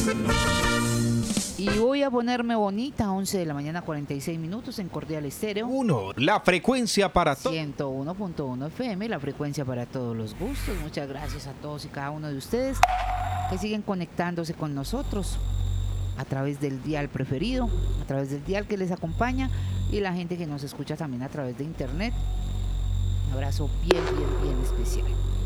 Y voy a ponerme bonita, 11 de la mañana, 46 minutos en Cordial Estéreo. 1, la frecuencia para todos. 101.1 FM, la frecuencia para todos los gustos. Muchas gracias a todos y cada uno de ustedes que siguen conectándose con nosotros a través del dial preferido, a través del dial que les acompaña y la gente que nos escucha también a través de internet. Un abrazo bien especial.